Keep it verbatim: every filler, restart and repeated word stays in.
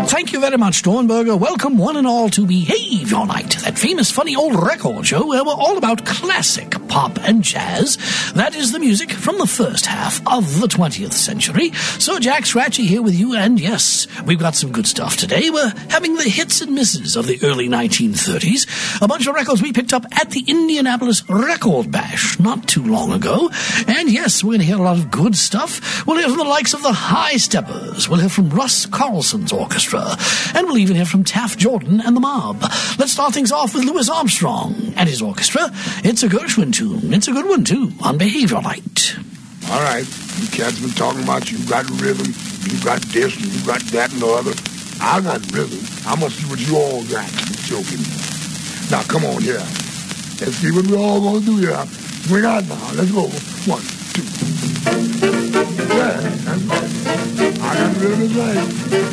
Thank you very much, Dornberger. Welcome one and all to Behave Your Night, that famous, funny old record show where we're all about classic pop and jazz. That is the music from the first half of the twentieth century. So Jack Scratchy here with you, and yes, we've got some good stuff today. We're having the hits and misses of the early nineteen thirties, a bunch of records we picked up at the Indianapolis Record Bash not too long ago. And yes, we're going to hear a lot of good stuff. We'll hear from the likes of the High Steppers. We'll hear from Russ Carlson's orchestra. And we'll even hear from Taft Jordan and the Mob. Let's start things off with Louis Armstrong and his orchestra. It's a Gershwin tune. It's a good one, too, on Behave Your Night. All right, you cats been talking about you got rhythm, you got this, and you got that and the other. I got rhythm. I'm going to see what you all got. You're joking. Now, come on here. Let's see what we all going to do here. Swing out now. Let's go. One, two. Yeah, that's right. I got rhythm as right.